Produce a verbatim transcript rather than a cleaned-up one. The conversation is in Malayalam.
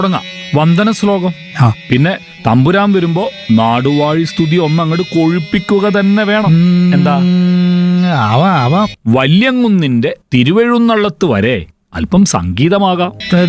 തുടങ്ങാം. വന്ദന ശ്ലോകം. ആ. പിന്നെ തമ്പുരാൻ വരുമ്പോ നാടുവാഴി സ്തുതി ഒന്നങ്ങോട്ട് കൊഴുപ്പിക്കുക തന്നെ വേണം. എന്താ? ആവാ ആവാ വല്യങ്കുന്നിന്റെ തിരുവെഴുന്നള്ളത്ത് വരെ അല്പം സംഗീതമാകാം.